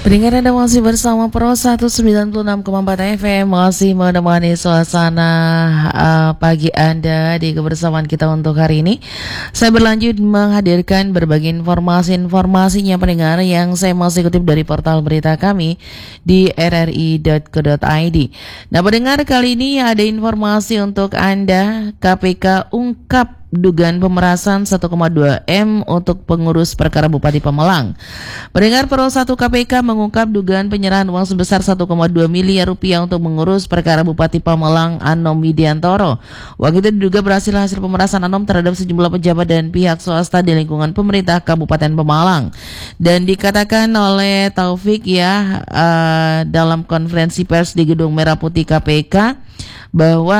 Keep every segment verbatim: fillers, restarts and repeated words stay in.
Pendengar Anda masih bersama Pro seratus sembilan puluh enam koma empat F M, masih menemani suasana uh, pagi Anda di kebersamaan kita untuk hari ini. Saya berlanjut menghadirkan berbagai informasi-informasinya pendengar yang saya masih kutip dari portal berita kami di r r i dot co dot i d. Nah pendengar, kali ini ada informasi untuk Anda. K P K ungkap dugaan pemerasan satu koma dua M untuk pengurus perkara Bupati Pemalang. Pendengar, Pro satu K P K mengungkap dugaan penyerahan uang sebesar satu koma dua miliar rupiah untuk mengurus perkara Bupati Pemalang Anom Widiantoro. Uang itu diduga berhasil hasil pemerasan Anom terhadap sejumlah pejabat dan pihak swasta di lingkungan pemerintah Kabupaten Pemalang. Dan dikatakan oleh Taufik ya uh, dalam konferensi pers di Gedung Merah Putih K P K bahwa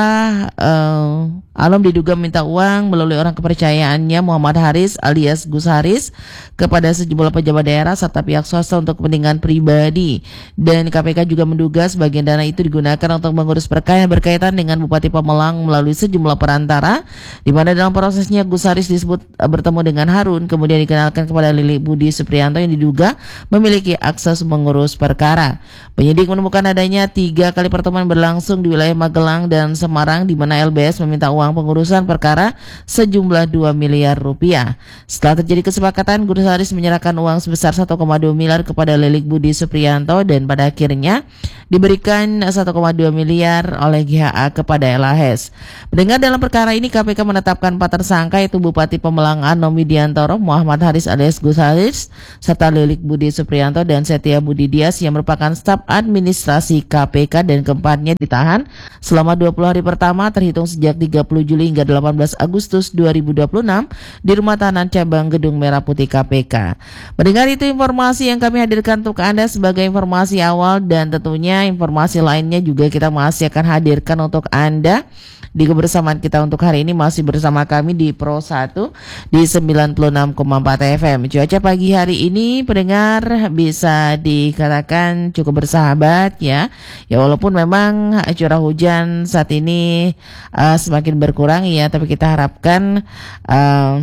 uh, Anom diduga minta uang melalui orang kepercayaannya Muhammad Haris alias Gus Haris kepada sejumlah pejabat daerah serta pihak swasta untuk kepentingan pribadi. Dan K P K juga menduga sebagian dana itu digunakan untuk mengurus perkara yang berkaitan dengan Bupati Pemalang melalui sejumlah perantara, di mana dalam prosesnya Gus Haris disebut bertemu dengan Harun, kemudian dikenalkan kepada Lili Budi Supriyanto yang diduga memiliki akses mengurus perkara. Penyidik menemukan adanya tiga kali pertemuan berlangsung di wilayah Magelang dan Semarang, di mana L B S meminta uang pengurusan perkara sejumlah dua miliar rupiah. Setelah terjadi kesepakatan, Gus Haris menyerahkan uang sebesar satu koma dua miliar kepada Lilik Budi Supriyanto dan pada akhirnya diberikan satu koma dua miliar oleh G H A kepada L H S. Mendengar dalam perkara ini, K P K menetapkan empat tersangka, yaitu Bupati Pemalang Anom Widiantoro, Muhammad Haris alias Gus Haris, serta Lilik Budi Supriyanto dan Setia Budi Dias yang merupakan staf administrasi K P K, dan keempatnya ditahan selama dua puluh hari pertama terhitung sejak tiga puluh Juli hingga delapan belas Agustus dua ribu dua puluh enam di Rumah Tahanan Cabang Gedung Merah Putih K P K. Mendengar itu informasi yang kami hadirkan untuk Anda sebagai informasi awal, dan tentunya informasi lainnya juga kita masih akan hadirkan untuk Anda di kebersamaan kita untuk hari ini. Masih bersama kami di Pro satu di sembilan puluh enam koma empat F M. Cuaca pagi hari ini pendengar bisa dikatakan cukup bersahabat ya. Ya walaupun memang curah hujan saat ini uh, semakin berkurang ya, tapi kita harapkan uh,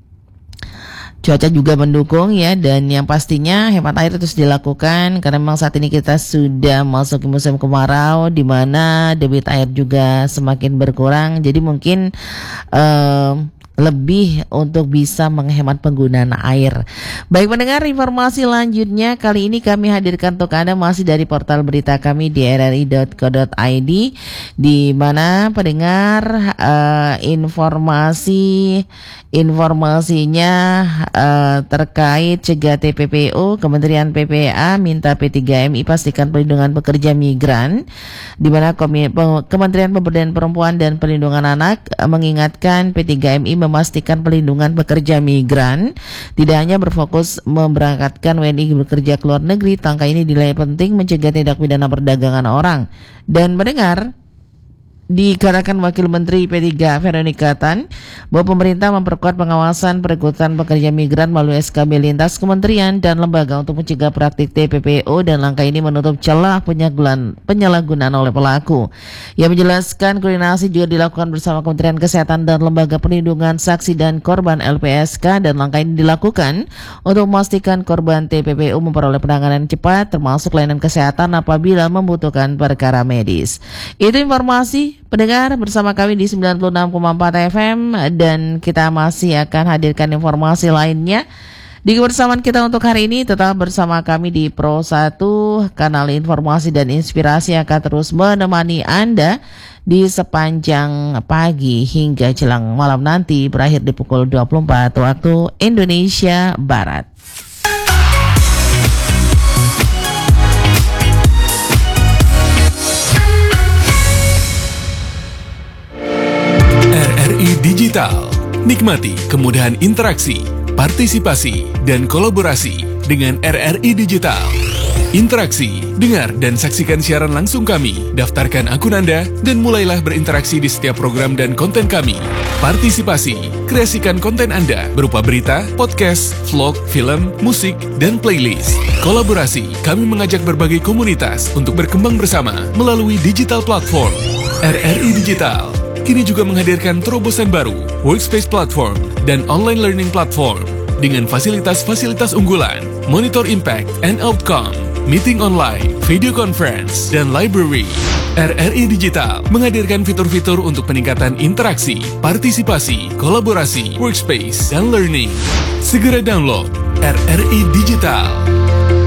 cuaca juga mendukung ya, dan yang pastinya hemat air terus dilakukan karena memang saat ini kita sudah masuk ke musim kemarau di mana debit air juga semakin berkurang. Jadi mungkin uh, lebih untuk bisa menghemat penggunaan air. Baik pendengar, informasi lanjutnya kali ini kami hadirkan untuk Anda masih dari portal berita kami di r r i dot co dot i d, di mana pendengar uh, informasi informasinya uh, terkait cegah T P P O. Kementerian P P A minta P tiga M I pastikan perlindungan pekerja migran, di mana Kementerian Pemberdayaan Perempuan dan Perlindungan Anak mengingatkan P tiga M I memastikan perlindungan pekerja migran tidak hanya berfokus memberangkatkan W N I bekerja ke luar negeri. Langkah ini dinilai penting mencegah tindak pidana perdagangan orang. Dan mendengar dikatakan Wakil Menteri P tiga Veronica Tan bahwa pemerintah memperkuat pengawasan perekrutan pekerja migran melalui S K B lintas kementerian dan lembaga untuk mencegah praktik T P P O, dan langkah ini menutup celah penyalahgunaan, penyalahgunaan oleh pelaku. Ia menjelaskan koordinasi juga dilakukan bersama Kementerian Kesehatan dan Lembaga Perlindungan Saksi dan Korban L P S K, dan langkah ini dilakukan untuk memastikan korban T P P O memperoleh penanganan cepat termasuk layanan kesehatan apabila membutuhkan perkara medis. Itu informasi pendengar bersama kami di sembilan puluh enam koma empat F M, dan kita masih akan hadirkan informasi lainnya di kebersamaan kita untuk hari ini. Tetap bersama kami di Pro satu, kanal informasi dan inspirasi akan terus menemani Anda di sepanjang pagi hingga jelang malam nanti, berakhir di pukul dua puluh empat waktu Indonesia Barat. Digital. Nikmati kemudahan interaksi, partisipasi, dan kolaborasi dengan R R I Digital. Interaksi, dengar dan saksikan siaran langsung kami, daftarkan akun Anda, dan mulailah berinteraksi di setiap program dan konten kami. Partisipasi, kreasikan konten Anda berupa berita, podcast, vlog, film, musik, dan playlist. Kolaborasi, kami mengajak berbagai komunitas untuk berkembang bersama melalui digital platform. R R I Digital kini juga menghadirkan terobosan baru, workspace platform, dan online learning platform dengan fasilitas-fasilitas unggulan, monitor impact and outcome, meeting online, video conference, dan library. R R I Digital menghadirkan fitur-fitur untuk peningkatan interaksi, partisipasi, kolaborasi, workspace, dan learning. Segera download R R I Digital.